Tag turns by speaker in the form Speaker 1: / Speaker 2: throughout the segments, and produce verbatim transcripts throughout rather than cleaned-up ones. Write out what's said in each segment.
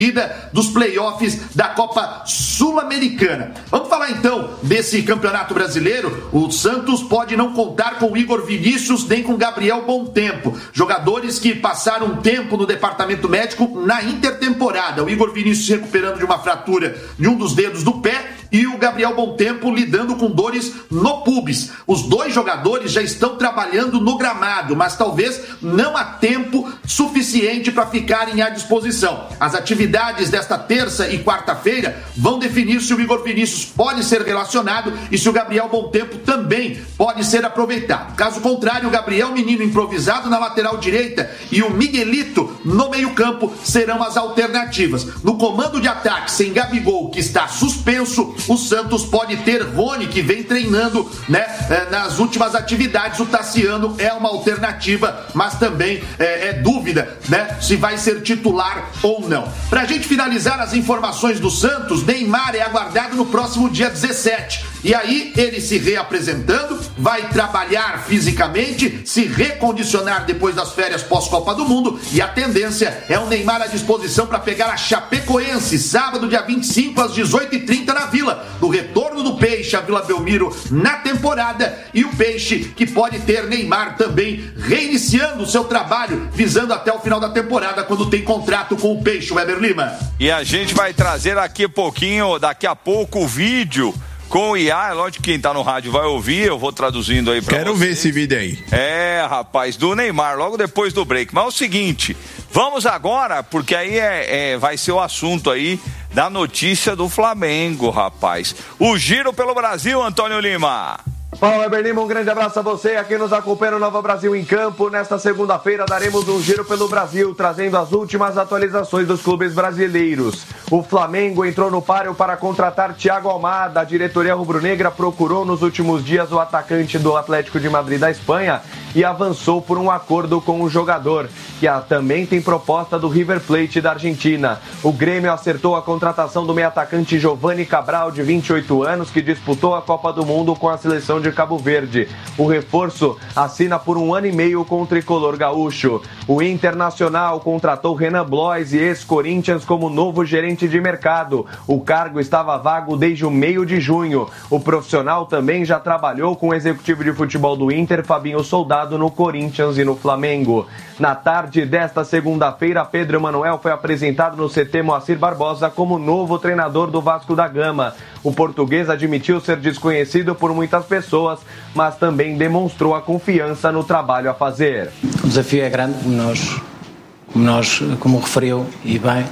Speaker 1: dos playoffs da Copa Sul-Americana. Vamos falar então desse Campeonato Brasileiro. O Santos pode não contar com o Igor Vinícius nem com Gabriel Bontempo, jogadores que passaram um tempo no departamento médico na intertemporada. O Igor Vinícius se recuperando de uma fratura de um dos dedos do pé e o Gabriel Bontempo lidando com dores no pubis. Os dois jogadores já estão trabalhando no gramado, mas talvez não há tempo suficiente para ficarem à disposição. As atividades desta terça e quarta-feira vão definir se o Igor Vinícius pode ser relacionado e se o Gabriel Bontempo também pode ser aproveitado. Caso contrário, o Gabriel Menino improvisado na lateral direita e o Miguelito no meio-campo serão as alternativas. No comando de ataque, sem Gabigol, que está suspenso, o Santos pode ter Rony, que vem treinando, né, nas últimas atividades. O Tassiano é uma alternativa, mas também é, é dúvida, né, se vai ser titular ou não. Pra gente finalizar as informações do Santos, Neymar é aguardado no próximo dia dezessete. E aí, ele se reapresentando, vai trabalhar fisicamente, se recondicionar depois das férias pós-Copa do Mundo, e a tendência é o Neymar à disposição para pegar a Chapecoense, sábado, dia vinte e cinco, às dezoito e trinta, na Vila, no retorno do Peixe à Vila Belmiro na temporada, e o Peixe que pode ter Neymar também reiniciando o seu trabalho, visando até o final da temporada, quando tem contrato com o Peixe, o Weber Lima.
Speaker 2: E a gente vai trazer daqui a pouquinho, daqui a pouco, o vídeo com o I A, é lógico que quem tá no rádio vai ouvir, eu vou traduzindo aí pra
Speaker 3: Quero
Speaker 2: vocês.
Speaker 3: ver esse vídeo aí.
Speaker 2: É, rapaz, do Neymar, logo depois do break. Mas é o seguinte, vamos agora, porque aí é, é, vai ser o assunto aí da notícia do Flamengo, rapaz. O giro pelo Brasil, Antônio Lima.
Speaker 4: Fala, Weber Lima, um grande abraço a você, aqui nos acompanha o Nova Brasil em Campo. Nesta segunda-feira daremos um giro pelo Brasil, trazendo as últimas atualizações dos clubes brasileiros. O Flamengo entrou no páreo para contratar Thiago Almada. A diretoria rubro-negra procurou nos últimos dias o atacante do Atlético de Madrid da Espanha e avançou por um acordo com o jogador, que também tem proposta do River Plate da Argentina. O Grêmio acertou a contratação do meio-atacante Giovanni Cabral, de vinte e oito anos, que disputou a Copa do Mundo com a seleção de Cabo Verde. O reforço assina por um ano e meio com o tricolor gaúcho. O Internacional contratou Renan Blois e ex-Corinthians como novo gerente de mercado. O cargo estava vago desde o meio de junho. O profissional também já trabalhou com o executivo de futebol do Inter, Fabinho Soldado, no Corinthians e no Flamengo. Na tarde desta segunda-feira, Pedro Emanuel foi apresentado no C T Moacir Barbosa como novo treinador do Vasco da Gama. O português admitiu ser desconhecido por muitas pessoas, mas também demonstrou a confiança no trabalho a fazer.
Speaker 5: O desafio é grande, como nós, como, nós, como referiu, e bem.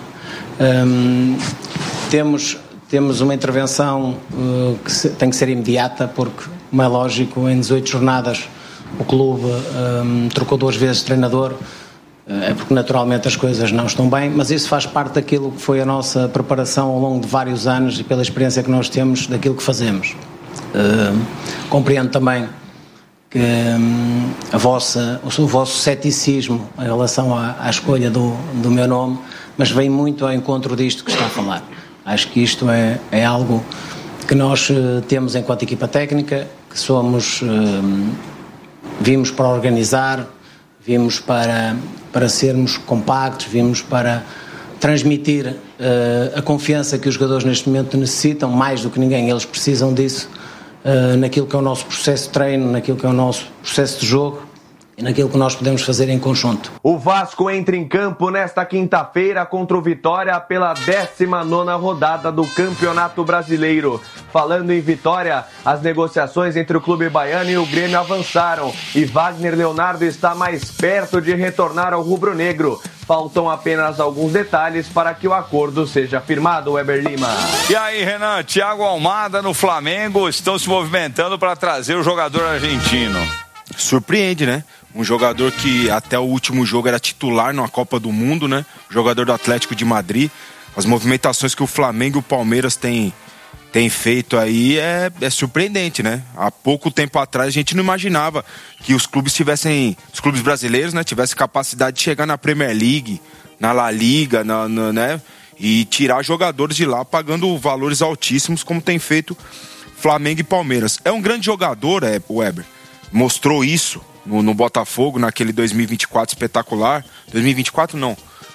Speaker 5: Hum, temos, temos uma intervenção uh, que se, tem que ser imediata, porque, como é lógico, em dezoito jornadas o clube um, trocou duas vezes de treinador, é porque naturalmente as coisas não estão bem, mas isso faz parte daquilo que foi a nossa preparação ao longo de vários anos e pela experiência que nós temos daquilo que fazemos. Uh, compreendo também que um, a vossa, o vosso ceticismo em relação à, à escolha do, do meu nome, mas vem muito ao encontro disto que está a falar. Acho que isto é, é algo que nós uh, temos enquanto equipa técnica, que somos... Uh, Vimos para organizar, vimos para, para sermos compactos, vimos para transmitir uh, a confiança que os jogadores neste momento necessitam, mais do que ninguém, eles precisam disso, uh, naquilo que é o nosso processo de treino, naquilo que é o nosso processo de jogo e naquilo que nós podemos fazer em conjunto.
Speaker 4: O Vasco entra em campo nesta quinta-feira contra o Vitória pela décima nona rodada do Campeonato Brasileiro. Falando em Vitória, as negociações entre o clube baiano e o Grêmio avançaram e Wagner Leonardo está mais perto de retornar ao rubro-negro. Faltam apenas alguns detalhes para que o acordo seja firmado, Weber Lima.
Speaker 2: E aí, Renan, Thiago Almada no Flamengo estão se movimentando para trazer o jogador argentino.
Speaker 6: Surpreende, né? Um jogador que até o último jogo era titular na Copa do Mundo, né? Jogador do Atlético de Madrid. As movimentações que o Flamengo e o Palmeiras têm, têm feito aí é, é surpreendente, né? Há pouco tempo atrás a gente não imaginava que os clubes tivessem, os clubes brasileiros, né, tivessem capacidade de chegar na Premier League, na La Liga, na, na, né? E tirar jogadores de lá pagando valores altíssimos, como tem feito Flamengo e Palmeiras. É um grande jogador, é, o Weber. Mostrou isso no, no Botafogo, naquele dois mil e vinte e quatro espetacular. dois mil e vinte e quatro não,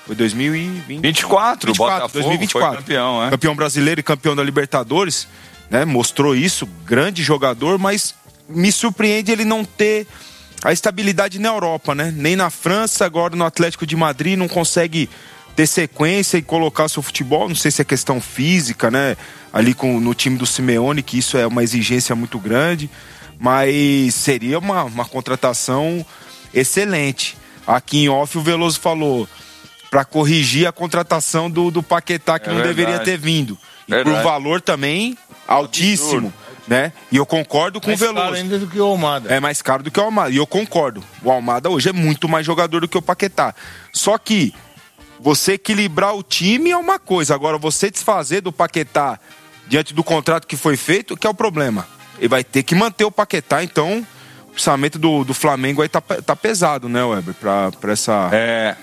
Speaker 6: Foi dois mil e vinte.
Speaker 2: vinte e quatro,
Speaker 6: vinte e quatro,
Speaker 2: Botafogo
Speaker 6: dois mil e vinte e quatro.
Speaker 2: foi campeão, é.
Speaker 6: Campeão brasileiro e campeão da Libertadores, né? Mostrou isso, grande jogador, mas me surpreende ele não ter a estabilidade na Europa, né? Nem na França, agora no Atlético de Madrid, não consegue ter sequência e colocar seu futebol. Não sei se é questão física, né? Ali com, no time do Simeone, que isso é uma exigência muito grande, mas seria uma, uma contratação excelente. Aqui em off o Veloso falou para corrigir a contratação do, do Paquetá, que é não verdade. deveria ter vindo. E verdade. por valor também altíssimo, né? E eu concordo com mais o Veloso. Mais
Speaker 3: caro ainda do que o Almada.
Speaker 6: É mais caro do que o Almada. E eu concordo. O Almada hoje é muito mais jogador do que o Paquetá. Só que você equilibrar o time é uma coisa. Agora, você desfazer do Paquetá diante do contrato que foi feito, que é o problema. Ele vai ter que manter o Paquetá, então o orçamento do, do Flamengo aí tá, tá pesado, né, Weber? Pra, pra essa...
Speaker 2: É...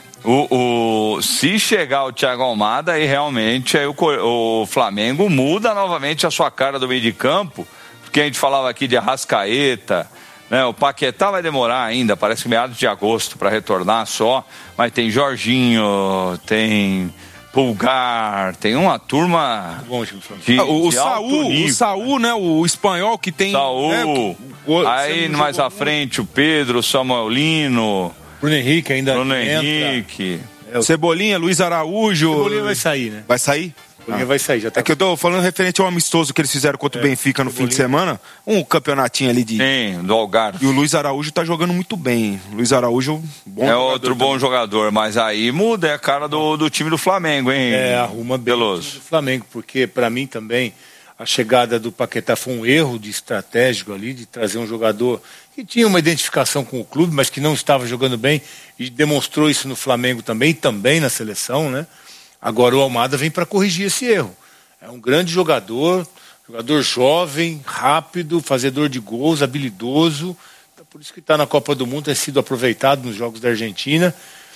Speaker 2: O, o, se chegar o Thiago Almada, aí realmente aí o, o Flamengo muda novamente a sua cara do meio de campo, porque a gente falava aqui de Arrascaeta, né? O Paquetá vai demorar ainda, parece meados de agosto para retornar só, mas tem Jorginho, tem Pulgar, tem uma turma
Speaker 6: de, ah, o, o Saúl, o Saúl, né, o espanhol que tem
Speaker 2: Saúl,
Speaker 6: né, o, o,
Speaker 2: aí mais à frente o Pedro, o Samuelino,
Speaker 3: Bruno Henrique ainda
Speaker 2: Bruno Henrique.
Speaker 6: É, o... Cebolinha, Luiz Araújo.
Speaker 3: Cebolinha vai sair, né?
Speaker 6: Vai sair?
Speaker 3: Cebolinha ah. vai sair, já tá.
Speaker 6: É que eu tô falando referente ao amistoso que eles fizeram contra é, o Benfica no Cebolinha. fim de semana. Um campeonatinho ali de...
Speaker 2: Sim, do Algarve.
Speaker 6: E o Luiz Araújo tá jogando muito bem. O Luiz Araújo, bom
Speaker 2: É
Speaker 6: jogador
Speaker 2: outro bom
Speaker 6: também.
Speaker 2: jogador, mas aí muda, é a cara do, do time do Flamengo, hein?
Speaker 3: É, arruma bem o time do Flamengo, porque pra mim também a chegada do Paquetá foi um erro de estratégico ali, de trazer um jogador que tinha uma identificação com o clube, mas que não estava jogando bem, e demonstrou isso no Flamengo também, e também na seleção, né? Agora o Almada vem para corrigir esse erro. É um grande jogador, jogador jovem, rápido, fazedor de gols, habilidoso, por isso que está na Copa do Mundo, tem sido aproveitado nos jogos da Argentina,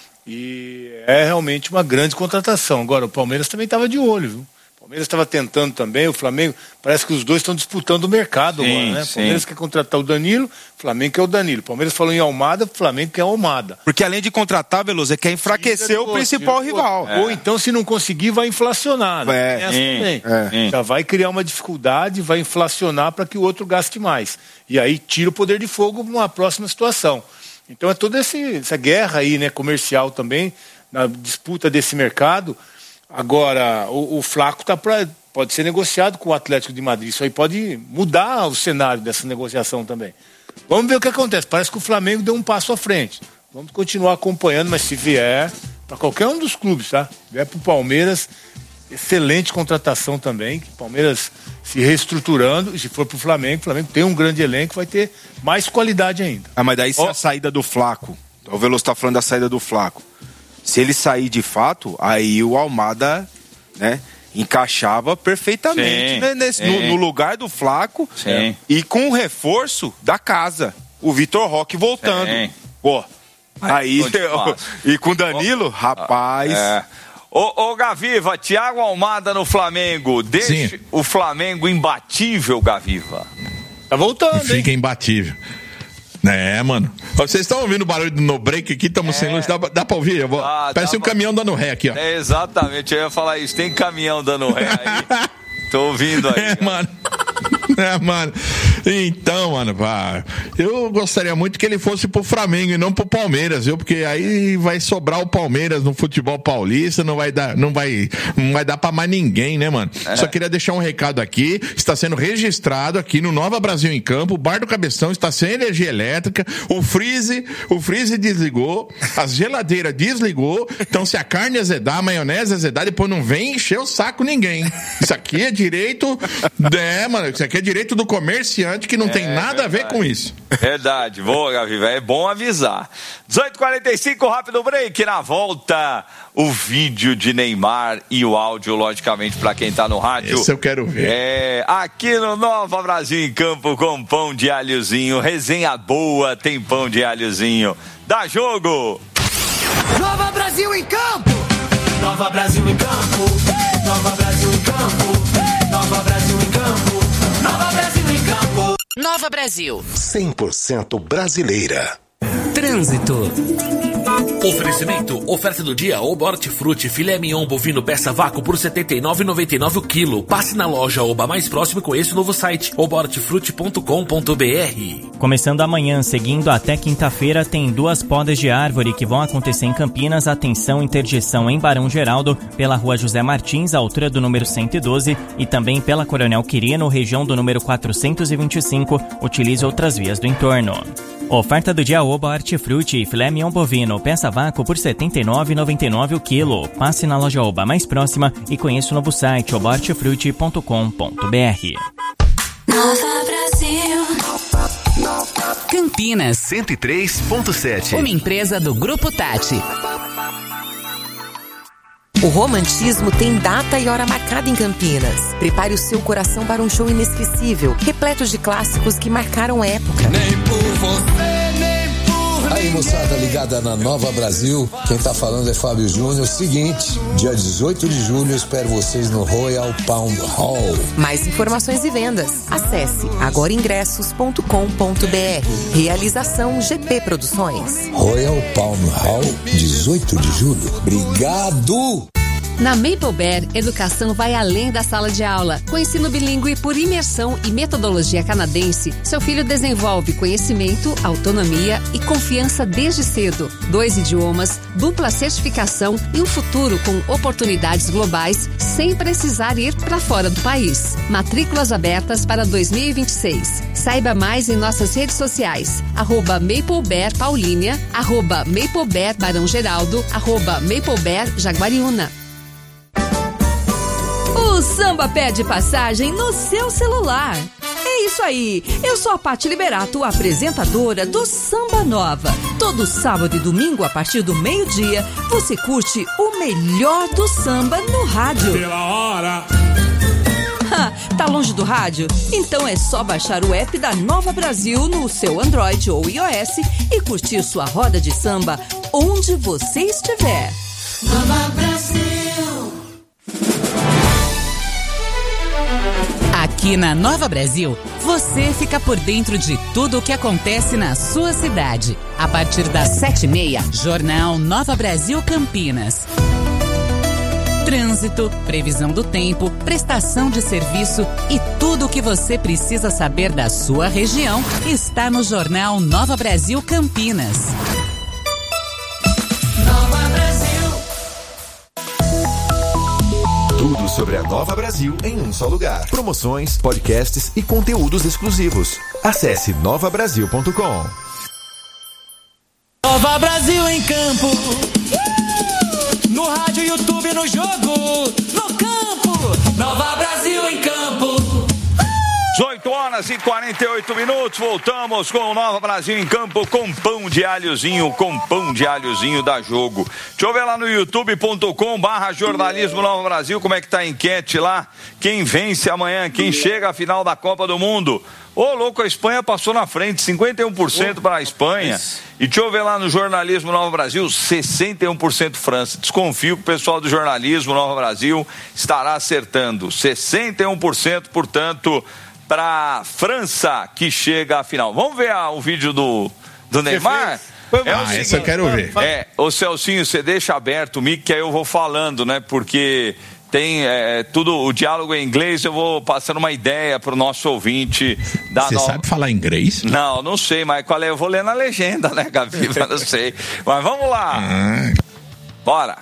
Speaker 3: e é realmente uma grande contratação. Agora o Palmeiras também estava de olho, viu? O Palmeiras estava tentando também, o Flamengo, parece que os dois estão disputando o mercado sim, agora, né? O Palmeiras sim. quer contratar o Danilo, o Flamengo quer o Danilo. O Palmeiras falou em Almada, o Flamengo quer o Almada.
Speaker 6: Porque além de contratar, Veloso, é quer enfraquecer o principal rival.
Speaker 3: É. Ou então, se não conseguir, vai inflacionar. Né?
Speaker 6: É.
Speaker 3: Essa
Speaker 6: Sim,
Speaker 3: também.
Speaker 6: É.
Speaker 3: Já vai criar uma dificuldade, vai inflacionar para que o outro gaste mais. E aí tira o poder de fogo numa próxima situação. Então é toda esse, essa guerra aí, né, comercial também, na disputa desse mercado. Agora, o, o Flaco tá pra, pode ser negociado com o Atlético de Madrid. Isso aí pode mudar o cenário dessa negociação também. Vamos ver o que acontece. Parece que o Flamengo deu um passo à frente. Vamos continuar acompanhando, mas se vier para qualquer um dos clubes, tá? Se vier para o Palmeiras, excelente contratação também. Que o Palmeiras se reestruturando. E se for para o Flamengo, o Flamengo tem um grande elenco, vai ter mais qualidade ainda.
Speaker 6: Ah, mas daí se oh. a saída do Flaco, o Veloso está falando da saída do Flaco. Se ele sair de fato, aí o Almada, né, encaixava perfeitamente,
Speaker 2: sim,
Speaker 6: né, nesse, no, no lugar do Flaco,
Speaker 2: sim.
Speaker 6: E com o reforço da casa, o Vitor Roque voltando. Sim. Pô, aí, eu, e com o Danilo, oh, rapaz...
Speaker 2: É. Ô, ô Gaviva, Thiago Almada no Flamengo, deixa sim. o Flamengo imbatível, Gaviva.
Speaker 3: Tá voltando,
Speaker 7: Fica hein? imbatível. É, mano. Vocês estão ouvindo o barulho do no break aqui? Estamos é. sem luz. Dá, dá pra ouvir? Eu vou... ah, Parece um pra... caminhão dando ré aqui, ó.
Speaker 2: É, exatamente, eu ia falar isso. Tem caminhão dando ré aí. Tô ouvindo aí.
Speaker 7: É, mano. É, mano. Então, mano, pá, eu gostaria muito que ele fosse pro Flamengo e não pro Palmeiras, viu? Porque aí vai sobrar o Palmeiras no futebol paulista, não vai dar, não vai, não vai dar pra mais ninguém, né, mano? É. Só queria deixar um recado aqui, está sendo registrado aqui no Nova Brasil em Campo, o Bar do Cabeção está sem energia elétrica, o freeze, o freeze desligou, a geladeira desligou, então se a carne azedar, a maionese azedar, depois não vem encher o saco ninguém. Isso aqui é direito, é, mano, isso aqui é direito do comerciante que não é, tem nada verdade. a ver com isso.
Speaker 2: Verdade, boa, Gaviva, é bom avisar. dezoito e quarenta e cinco, rápido break, na volta, o vídeo de Neymar e o áudio, logicamente, pra quem tá no rádio.
Speaker 7: Esse eu quero ver.
Speaker 2: É, aqui no Nova Brasil em Campo, com pão de alhozinho, resenha boa, tem pão de alhozinho. Dá jogo!
Speaker 8: Nova Brasil em Campo! Nova Brasil em Campo! Nova Brasil em Campo! Nova Brasil em Campo! Nova Brasil em Campo!
Speaker 9: Nova Brasil.
Speaker 10: cem por cento brasileira.
Speaker 9: Trânsito. Oferecimento, oferta do dia, Oba Hortifruti, filé mignon bovino peça vácuo por setenta e nove reais e noventa e nove centavos o quilo. Passe na loja Oba mais próximo e conheça o novo site, oba hortifruti ponto com ponto b r.
Speaker 10: Começando amanhã, seguindo até quinta-feira, tem duas podas de árvore que vão acontecer em Campinas. Atenção, interdição em Barão Geraldo, pela rua José Martins, à altura do número cento e doze, e também pela Coronel Quirino, região do número quatrocentos e vinte e cinco. Utilize outras vias do entorno. Oferta do dia Oba Hortifruti, filé mignon bovino, peça vácuo por setenta e nove reais e noventa e nove centavos o quilo. Passe na loja Oba mais próxima e conheça o novo site oba hortifruti ponto com ponto b r.
Speaker 11: Nova Brasil.
Speaker 12: Campinas cento e três ponto sete.
Speaker 11: Uma empresa do Grupo Tati. O romantismo tem data e hora marcada em Campinas. Prepare o seu coração para um show inesquecível, repleto de clássicos que marcaram época.
Speaker 13: Nem por você, nem por Aí, moçada ligada na Nova Brasil, quem tá falando é Fábio Júnior. Seguinte, dia dezoito de julho eu espero vocês no Royal Palm Hall.
Speaker 11: Mais informações e vendas, acesse agora ingressos ponto com ponto b r. Realização G P Produções.
Speaker 13: Royal Palm Hall, dezoito de julho. Obrigado!
Speaker 14: Na Maple Bear, educação vai além da sala de aula. Com ensino bilíngue por imersão e metodologia canadense, seu filho desenvolve conhecimento, autonomia e confiança desde cedo. Dois idiomas, dupla certificação e um futuro com oportunidades globais sem precisar ir para fora do país. Matrículas abertas para dois mil e vinte e seis. Saiba mais em nossas redes sociais. Arroba Maple Bear Paulínia, arroba Maple Bear Barão Geraldo, arroba Maple Bear Jaguariúna.
Speaker 15: O samba pede passagem no seu celular. É isso aí, eu sou a Paty Liberato, apresentadora do Samba Nova. Todo sábado e domingo, a partir do meio-dia, você curte o melhor do samba no rádio.
Speaker 8: Pela hora.
Speaker 15: Ha, tá longe do rádio? Então é só baixar o app da Nova Brasil no seu Android ou iOS e curtir sua roda de samba onde você estiver.
Speaker 8: Nova Brasil.
Speaker 12: Aqui na Nova Brasil, você fica por dentro de tudo o que acontece na sua cidade. A partir das sete e meia, Jornal Nova Brasil Campinas. Trânsito, previsão do tempo, prestação de serviço e tudo o que você precisa saber da sua região está no Jornal Nova Brasil Campinas.
Speaker 8: Nova Brasil.
Speaker 16: Tudo sobre a Nova Brasil em um só lugar. Promoções, podcasts e conteúdos exclusivos. Acesse nova brasil ponto com.
Speaker 8: Nova Brasil em campo. No rádio, YouTube, no jogo, no campo. Nova Brasil em campo.
Speaker 2: dezoito horas e quarenta e oito minutos, voltamos com o Nova Brasil em campo com pão de alhozinho, com pão de alhozinho da Jogo. Deixa eu ver lá no youtube ponto com barra jornalismo Nova Brasil, como é que tá a enquete lá, quem vence amanhã, quem chega à final da Copa do Mundo. Ô, louco, a Espanha passou na frente, cinquenta e um por cento para a Espanha. E deixa eu ver lá no jornalismo Nova Brasil, sessenta e um por cento França. Desconfio que o pessoal do jornalismo Nova Brasil estará acertando. sessenta e um por cento, portanto, para França, que chega à final. Vamos ver ah, o vídeo do, do Neymar?
Speaker 7: É ah, seguinte, esse eu quero ver.
Speaker 2: É, ô Celcinho, você deixa aberto o mic que aí eu vou falando, né? Porque tem é, tudo, o diálogo em inglês, eu vou passando uma ideia para o nosso ouvinte.
Speaker 7: Você no... sabe falar inglês?
Speaker 2: Não, não sei, mas qual é? Eu vou ler na legenda, né, Gabi? Mas não sei. Mas vamos lá. Ah. Bora.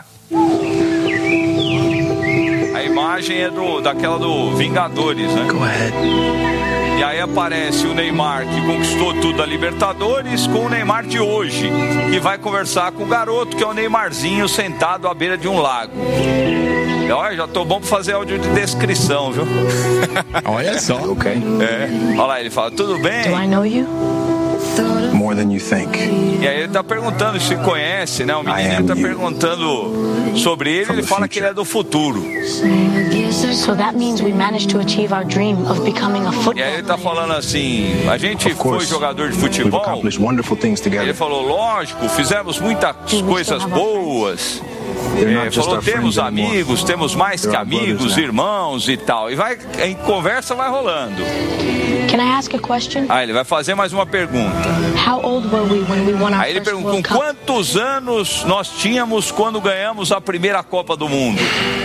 Speaker 2: A imagem é do, daquela do Vingadores, né? Go ahead. E aí aparece o Neymar, que conquistou tudo da Libertadores, com o Neymar de hoje, que vai conversar com o garoto, que é o Neymarzinho, sentado à beira de um lago. E olha, já tô bom pra fazer áudio de descrição, viu?
Speaker 7: Olha só.
Speaker 2: Ok. É. Olha lá, ele fala, tudo bem?
Speaker 17: Do I know you?
Speaker 18: More than you think.
Speaker 2: E aí ele tá perguntando se conhece, né? O menino tá perguntando sobre ele, ele fala que ele é do futuro.
Speaker 17: So that means we managed to achieve our dream of becoming a football.
Speaker 2: E aí ele tá falando assim, a gente foi jogador de futebol. Ele falou, lógico, fizemos muitas coisas boas. É, falou, temos amigos, temos mais que amigos, irmãos e tal. E vai, em conversa vai rolando.
Speaker 17: Can I ask a question?
Speaker 2: Ah, ele vai fazer mais uma pergunta.
Speaker 17: How old were we when we won our
Speaker 2: Aí ele pergunta, com quantos anos nós tínhamos quando ganhamos a primeira Copa do Mundo?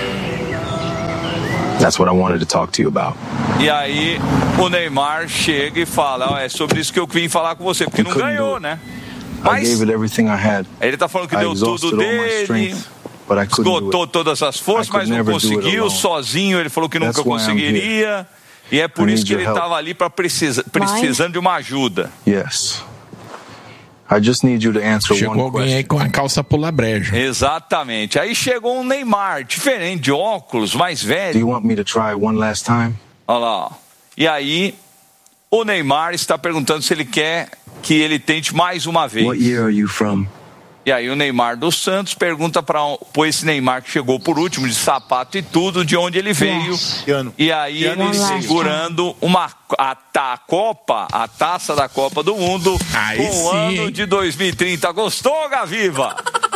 Speaker 18: That's what I wanted to talk to you about.
Speaker 2: E aí o Neymar chega e fala, oh, é sobre isso que eu vim falar com você, porque não ganhou, né? Mas
Speaker 18: I gave it everything I had.
Speaker 2: Ele tá falando que deu tudo dele, esgotou todas as forças, mas não conseguiu, sozinho ele falou que nunca conseguiria, e é por isso que ele estava ali para precisa, precisando de uma ajuda.
Speaker 18: Yes. I just need you to answer
Speaker 7: chegou
Speaker 18: one
Speaker 7: alguém aí com a calça pula brejo.
Speaker 2: Exatamente. Aí chegou um Neymar, diferente, de óculos, mais velho.
Speaker 18: Do you want me to try one last time?
Speaker 2: Olha lá. E aí o Neymar está perguntando se ele quer que ele tente mais uma vez.
Speaker 18: What year are you from?
Speaker 2: E aí o Neymar dos Santos pergunta para esse Neymar que chegou por último, de sapato e tudo, de onde ele veio.
Speaker 3: Yes.
Speaker 2: E aí ele segurando uma, a, a Copa, a taça da Copa do Mundo,
Speaker 7: aí
Speaker 2: com o
Speaker 7: sim,
Speaker 2: ano de dois mil e trinta. Gostou, Gaviva?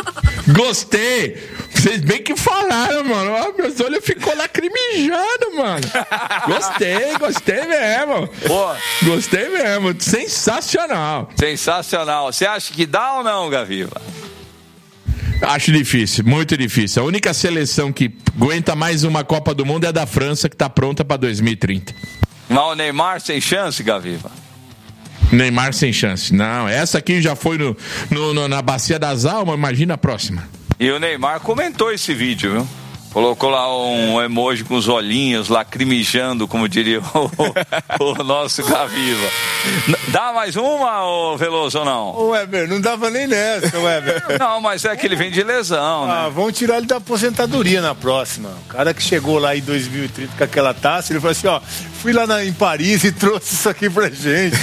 Speaker 7: Gostei! Vocês bem que falaram, mano. Ó, meus olhos ficou lacrimejando, mano. Gostei, gostei mesmo.
Speaker 2: Boa.
Speaker 7: Gostei mesmo. Sensacional.
Speaker 2: Sensacional. Você acha que dá ou não, Gaviva?
Speaker 7: Acho difícil, muito difícil. A única seleção que aguenta mais uma Copa do Mundo é a da França, que tá pronta para dois mil e trinta.
Speaker 2: Mas o Neymar sem chance, Gaviva?
Speaker 7: Neymar sem chance. Não, essa aqui já foi no, no, no, na Bacia das Almas, imagina a próxima.
Speaker 2: E o Neymar comentou esse vídeo, viu? Colocou lá um emoji com os olhinhos lacrimejando, como diria o, o nosso Gaviva. Dá mais uma, ô Veloso, ou não?
Speaker 3: Ô Weber, não dava nem nessa, Weber.
Speaker 2: Não, mas é que ele vem de lesão, né?
Speaker 3: Ah, vão tirar ele da aposentadoria na próxima. O cara que chegou lá em dois mil e trinta com aquela taça, ele falou assim, ó, fui lá na, em Paris e trouxe isso aqui pra gente.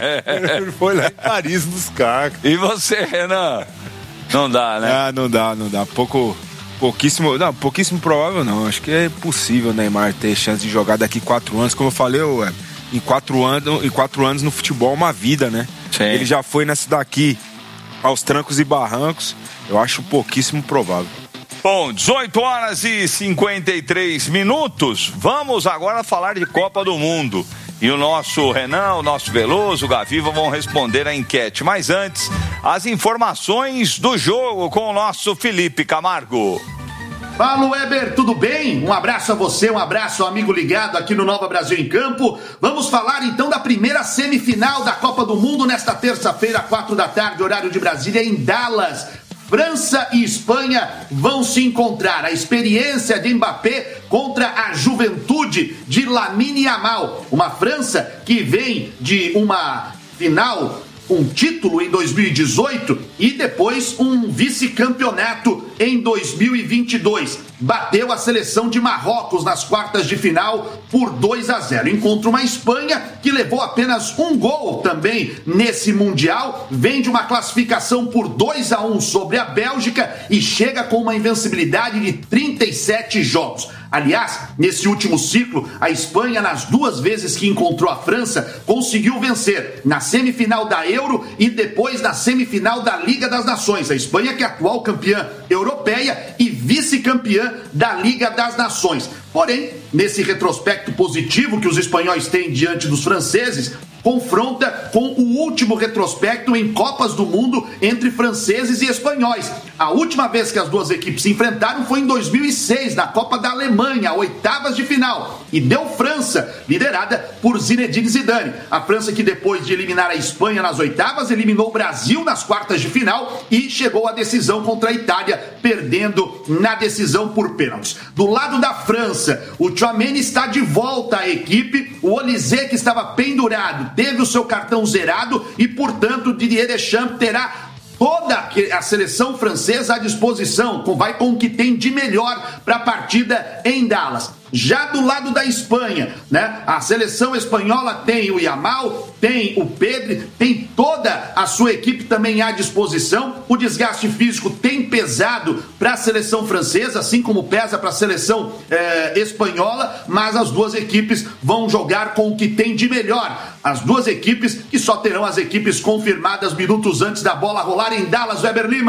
Speaker 3: Ó. Ele foi lá em Paris buscar.
Speaker 2: E você, Renan? Não dá, né?
Speaker 6: Ah, não dá, não dá. Pouco... Pouquíssimo, não, pouquíssimo provável não. Acho que é possível o Neymar ter chance de jogar daqui quatro anos. Como eu falei, ué, em quatro anos, em quatro anos no futebol é uma vida, né?
Speaker 2: Sim.
Speaker 6: Ele já foi nessa daqui aos trancos e barrancos. Eu acho pouquíssimo provável.
Speaker 2: Bom, dezoito horas e cinquenta e três minutos. Vamos agora falar de Copa do Mundo. E o nosso Renan, o nosso Veloso, o Gaviva vão responder a enquete. Mas antes, as informações do jogo com o nosso Felipe Camargo.
Speaker 1: Fala, Weber, tudo bem? Um abraço a você, um abraço ao amigo ligado aqui no Nova Brasil em Campo. Vamos falar então da primeira semifinal da Copa do Mundo nesta terça-feira, quatro da tarde, horário de Brasília, em Dallas. França e Espanha vão se encontrar. A experiência de Mbappé contra a juventude de Lamine Yamal. Uma França que vem de uma final, um título em dois mil e dezoito e depois um vice-campeonato em dois mil e vinte e dois. Bateu a seleção de Marrocos nas quartas de final por dois a zero. Encontra uma Espanha que levou apenas um gol também nesse Mundial. Vem de uma classificação por dois a um sobre a Bélgica e chega com uma invencibilidade de trinta e sete jogos. Aliás, nesse último ciclo, a Espanha, nas duas vezes que encontrou a França, conseguiu vencer na semifinal da Euro e depois na semifinal da Liga das Nações. A Espanha, que é atual campeã europeia e vice-campeã da Liga das Nações. Porém, nesse retrospecto positivo que os espanhóis têm diante dos franceses, confronta com o último retrospecto em Copas do Mundo entre franceses e espanhóis. A última vez que as duas equipes se enfrentaram foi em dois mil e seis, na Copa da Alemanha, oitavas de final. E deu França, liderada por Zinedine Zidane. A França que depois de eliminar a Espanha nas oitavas, eliminou o Brasil nas quartas de final e chegou à decisão contra a Itália, perdendo na decisão por pênaltis. Do lado da França, o Tchouaméni está de volta à equipe, o Olysée, que estava pendurado, teve o seu cartão zerado e, portanto, Didier Deschamps terá toda a seleção francesa à disposição, vai com o que tem de melhor para a partida em Dallas. Já do lado da Espanha, né? A seleção espanhola tem o Yamal, tem o Pedri, tem toda a sua equipe também à disposição. O desgaste físico tem pesado para a seleção francesa, assim como pesa para a seleção eh, espanhola, mas as duas equipes vão jogar com o que tem de melhor. As duas equipes que só terão as equipes confirmadas minutos antes da bola rolar em Dallas. Weber Lima.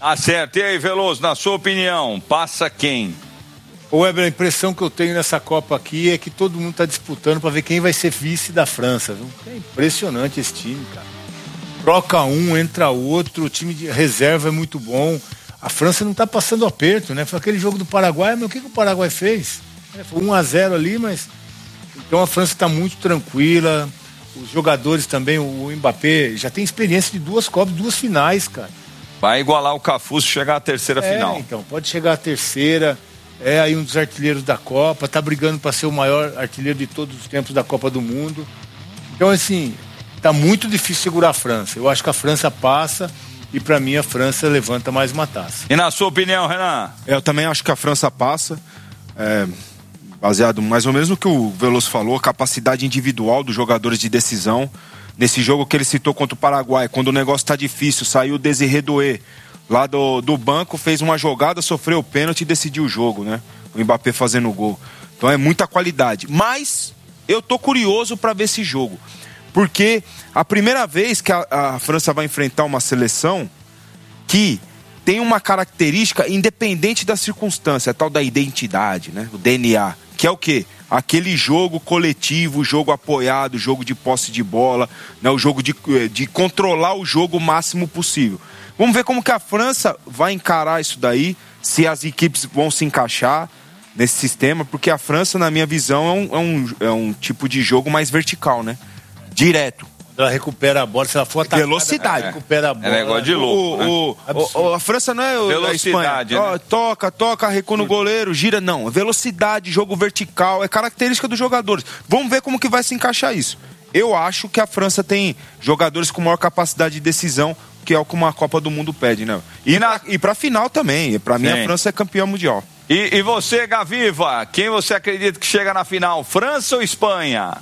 Speaker 2: Ah, certo. E aí, Veloso, na sua opinião, passa quem?
Speaker 3: Ô, Weber, a impressão que eu tenho nessa Copa aqui é que todo mundo está disputando para ver quem vai ser vice da França. Viu? É impressionante esse time, cara. Troca um, entra outro, o time de reserva é muito bom. A França não está passando aperto, né? Foi aquele jogo do Paraguai, mas o que, que o Paraguai fez? É, foi um a zero ali, mas... Então a França está muito tranquila. Os jogadores também, o Mbappé já tem experiência de duas Copas, duas finais, cara.
Speaker 2: Vai igualar o Cafu se chegar à terceira
Speaker 3: é,
Speaker 2: final.
Speaker 3: Então, pode chegar à terceira. É aí um dos artilheiros da Copa, tá brigando para ser o maior artilheiro de todos os tempos da Copa do Mundo. Então, assim, tá muito difícil segurar a França. Eu acho que a França passa e, para mim, a França levanta mais uma taça.
Speaker 2: E na sua opinião, Renan?
Speaker 6: Eu também acho que a França passa. É, baseado mais ou menos no que o Veloso falou, a capacidade individual dos jogadores de decisão. Nesse jogo que ele citou contra o Paraguai, quando o negócio tá difícil, saiu o Désiré Doué lá do, do banco, fez uma jogada, sofreu o pênalti e decidiu o jogo, né? O Mbappé fazendo o gol. Então é muita qualidade. Mas eu tô curioso para ver esse jogo. Porque a primeira vez que a, a França vai enfrentar uma seleção que tem uma característica independente da circunstância, a tal da identidade, né? O D N A. Que é o quê? Aquele jogo coletivo, jogo apoiado, jogo de posse de bola, né? O jogo de, de controlar o jogo o máximo possível. Vamos ver como que a França vai encarar isso daí, se as equipes vão se encaixar nesse sistema, porque a França, na minha visão, é um, é um, é um tipo de jogo mais vertical, né? Direto.
Speaker 3: Ela recupera a bola, se ela for atacada,
Speaker 6: velocidade.
Speaker 3: Ela recupera a bola.
Speaker 2: É negócio de louco,
Speaker 6: o,
Speaker 2: né?
Speaker 6: o, o, a França não é o,
Speaker 2: velocidade,
Speaker 6: a Espanha.
Speaker 2: né?
Speaker 6: Oh, toca, toca, recua no goleiro, gira. Não, velocidade, jogo vertical, é característica dos jogadores. Vamos ver como que vai se encaixar isso. Eu acho que a França tem jogadores com maior capacidade de decisão, que é o que uma Copa do Mundo pede, né? E, na, e pra final também. Pra mim, a França é campeã mundial.
Speaker 2: E, e você, Gaviva, quem você acredita que chega na final? França ou Espanha?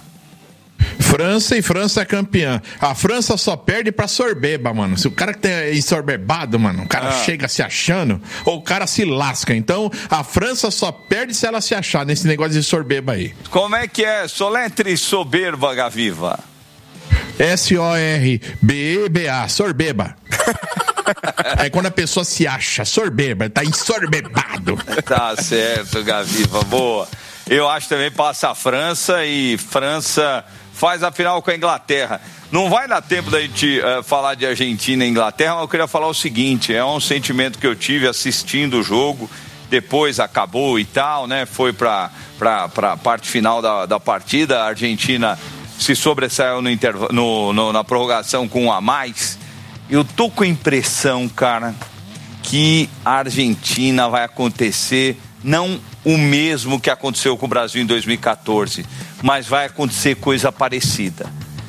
Speaker 7: França e França é campeã. A França só perde pra sorbeba, mano. Se o cara que tem ensorbebado, mano, o cara ah. chega se achando, ou o cara se lasca. Então, a França só perde se ela se achar nesse negócio de sorbeba aí.
Speaker 2: Como é que é? Soletre soberba, Gaviva.
Speaker 7: S O R B E B A, sorbeba. É quando a pessoa se acha sorbeba, tá ensorbebado.
Speaker 2: Tá certo, Gaviva, boa. Eu acho também passa a França e França faz a final com a Inglaterra. Não vai dar tempo da gente uh, falar de Argentina e Inglaterra, mas eu queria falar o seguinte, é um sentimento que eu tive assistindo o jogo, depois acabou e tal, né? Foi pra, pra, pra parte final da, da partida, a Argentina se sobressaiu no interv- no, no, na prorrogação com um a mais. Eu tô com a impressão, cara, que a Argentina vai acontecer, não o mesmo que aconteceu com o Brasil em dois mil e catorze, mas vai acontecer coisa parecida.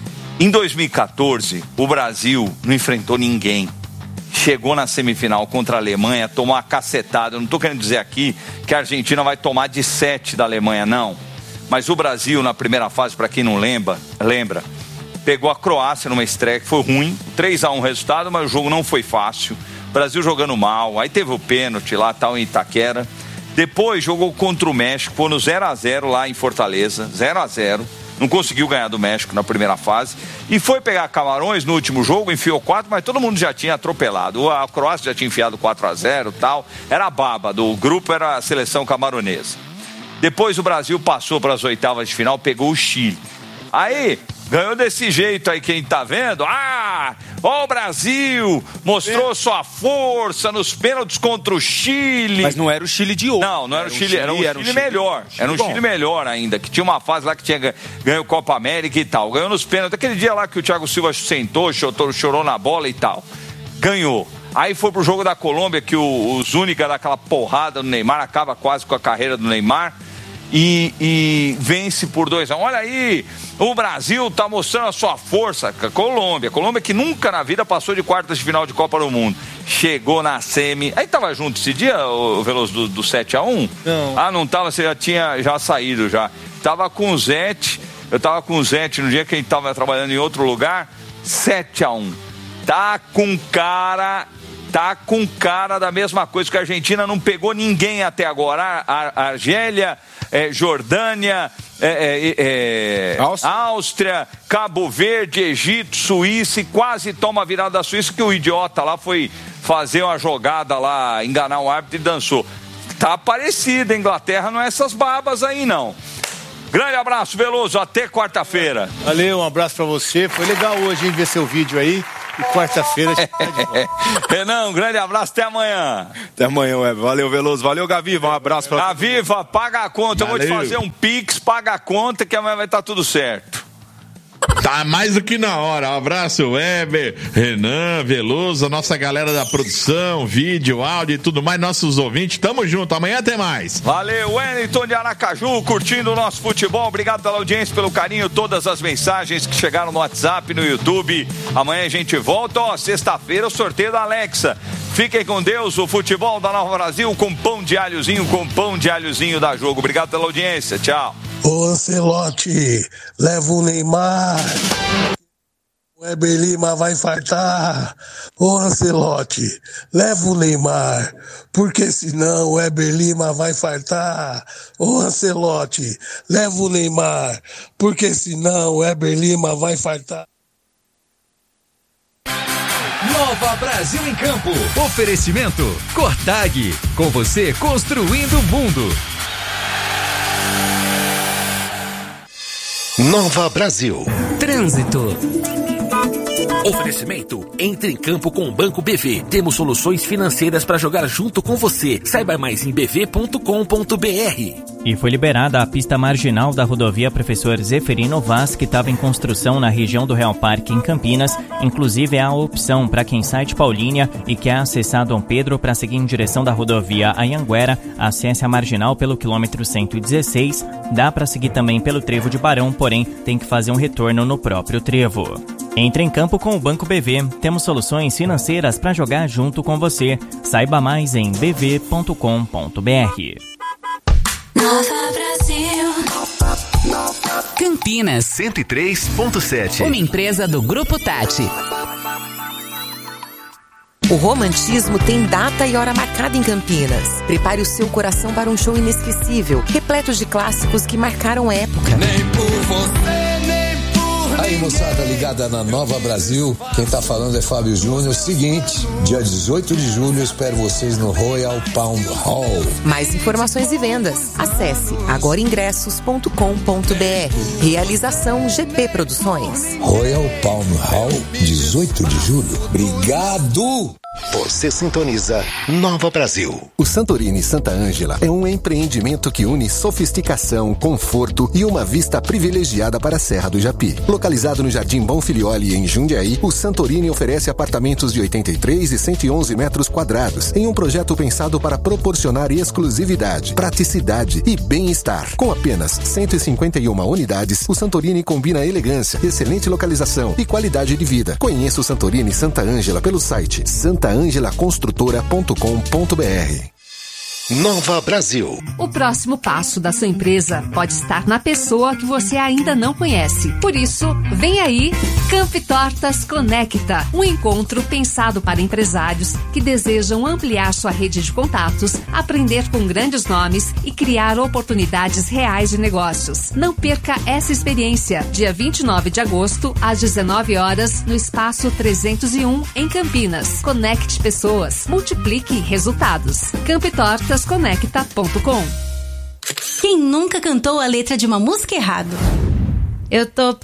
Speaker 2: Em dois mil e catorze, o Brasil não enfrentou ninguém. Chegou na semifinal contra a Alemanha, tomou uma cacetada. Eu não estou querendo dizer aqui que a Argentina vai tomar de sete da Alemanha, não. Mas o Brasil, na primeira fase, para quem não lembra, lembra, pegou a Croácia numa estreia que foi ruim, três a um resultado, mas o jogo não foi fácil. O Brasil jogando mal, aí teve o pênalti lá, tal, em Itaquera. Depois jogou contra o México, foi no zero a zero lá em Fortaleza, zero a zero. Não conseguiu ganhar do México na primeira fase. E foi pegar Camarões no último jogo, enfiou quatro, mas todo mundo já tinha atropelado. A Croácia já tinha enfiado quatro a zero e tal. Era a baba do grupo, era a seleção camaronesa. Depois o Brasil passou para as oitavas de final, pegou o Chile. Aí, ganhou desse jeito aí, quem tá vendo? Ah, ó o Brasil, mostrou é. sua força nos pênaltis contra o Chile.
Speaker 6: Mas não era o Chile de ouro.
Speaker 2: Não, não era, era o Chile, era um Chile, era um Chile melhor. Chile era um bom. Chile melhor ainda, que tinha uma fase lá que tinha ganhou Copa América e tal. Ganhou nos pênaltis, aquele dia lá que o Thiago Silva sentou, chorou, chorou na bola e tal. Ganhou. Aí foi pro jogo da Colômbia, que o, o Zúñiga dá aquela porrada no Neymar, acaba quase com a carreira do Neymar. E, e vence por dois a um. Olha aí, o Brasil tá mostrando a sua força. A Colômbia, a Colômbia que nunca na vida passou de quartas de final de Copa do Mundo. Chegou na semi. Aí tava junto esse dia, o Veloso, do, do sete a um?
Speaker 3: Não.
Speaker 2: Ah, não tava, você já tinha já saído já. Tava com o Zete, eu tava com o Zete no dia que a gente tava trabalhando em outro lugar. sete a um. Tá com cara... Tá com cara da mesma coisa, que a Argentina não pegou ninguém até agora. A, a Argélia, é, Jordânia, é, é, é, Áustria. Áustria, Cabo Verde, Egito, Suíça, e quase toma a virada da Suíça, que o idiota lá foi fazer uma jogada lá, enganar o árbitro e dançou. Tá parecido, a Inglaterra não é essas babas aí, não. Grande abraço, Veloso, até quarta-feira.
Speaker 3: Valeu, um abraço pra você. Foi legal hoje, hein, ver seu vídeo aí. E quarta-feira a gente tá de volta.
Speaker 2: Renan, um grande abraço, até amanhã.
Speaker 6: Até amanhã, Web. Valeu, Veloso. Valeu, Gaviva. Um abraço pra
Speaker 2: Gaviva, paga a conta.
Speaker 7: Valeu.
Speaker 2: Eu vou te fazer um pix, paga a conta, que amanhã vai estar tudo certo.
Speaker 7: Tá mais do que na hora. Um abraço, Weber, Renan, Veloso, a nossa galera da produção, vídeo, áudio e tudo mais, nossos ouvintes. Tamo junto, amanhã tem mais.
Speaker 2: Valeu, Wellington de Aracaju, curtindo o nosso futebol. Obrigado pela audiência, pelo carinho, todas as mensagens que chegaram no WhatsApp, no YouTube. Amanhã a gente volta, ó, sexta-feira, o sorteio da Alexa. Fiquem com Deus, o futebol da Nova Brasil com pão de alhozinho, com pão de alhozinho da Jogo. Obrigado pela audiência, tchau.
Speaker 19: Ô Ancelotti, leva o Neymar. O Weber Lima vai infartar. Ô Ancelotti, leva o Neymar, porque senão o Weber Lima vai infartar. Ô Ancelotti, leva o Neymar, porque senão o Weber Lima vai infartar.
Speaker 16: Nova Brasil em Campo. Oferecimento Cortag. Com você construindo o mundo.
Speaker 20: Nova Brasil.
Speaker 9: Trânsito. Oferecimento, entre em campo com o Banco B V. Temos soluções financeiras para jogar junto com você. Saiba mais em b v ponto com ponto b r.
Speaker 10: E foi liberada a pista marginal da rodovia Professor Zeferino Vaz, que estava em construção na região do Real Parque, em Campinas. Inclusive, há a opção para quem sai de Paulínia e quer acessar Dom Pedro para seguir em direção da rodovia Anhanguera, acesse a marginal pelo quilômetro cento e dezesseis. Dá para seguir também pelo trevo de Barão, porém tem que fazer um retorno no próprio trevo. Entre em campo com o Banco B V. Temos soluções financeiras para jogar junto com você. Saiba mais em b v ponto com ponto b r.
Speaker 12: Nova Brasil. Campinas
Speaker 16: cento e três ponto sete.
Speaker 12: Uma empresa do Grupo Tati.
Speaker 11: O romantismo tem data e hora marcada em Campinas. Prepare o seu coração para um show inesquecível, repleto de clássicos que marcaram a época.
Speaker 13: Nem por você, nem por Aí, moçada ligada na Nova Brasil, quem tá falando é Fábio Júnior. Seguinte, dia dezoito de julho eu espero vocês no Royal Palm Hall.
Speaker 11: Mais informações e vendas. Acesse agora ingressos ponto com ponto b r. Realização G P Produções.
Speaker 13: Royal Palm Hall, dezoito de julho. Obrigado!
Speaker 20: Você sintoniza Nova Brasil.
Speaker 21: O Santorini Santa Ângela é um empreendimento que une sofisticação, conforto e uma vista privilegiada para a Serra do Japi. Localizado no Jardim Bonfilioli, em Jundiaí, o Santorini oferece apartamentos de oitenta e três e cento e onze metros quadrados, em um projeto pensado para proporcionar exclusividade, praticidade e bem-estar. Com apenas cento e cinquenta e uma unidades, o Santorini combina elegância, excelente localização e qualidade de vida. Conheça o Santorini Santa Ângela pelo site santa ângela construtora ponto com ponto b r.
Speaker 20: Nova Brasil.
Speaker 14: O próximo passo da sua empresa pode estar na pessoa que você ainda não conhece. Por isso, vem aí Camp Tortas Conecta, um encontro pensado para empresários que desejam ampliar sua rede de contatos, aprender com grandes nomes e criar oportunidades reais de negócios. Não perca essa experiência. Dia vinte e nove de agosto, às dezenove horas, no Espaço trezentos e um, em Campinas. Conecte pessoas, multiplique resultados. Camp Tortas conecta ponto com.
Speaker 22: Quem nunca cantou a letra de uma música errado?
Speaker 14: Eu tô